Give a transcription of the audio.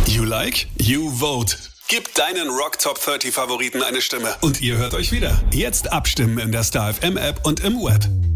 You like, you vote. Gib deinen Rock Top 30 Favoriten eine Stimme. Und ihr hört euch wieder. Jetzt abstimmen in der Star FM App und im Web.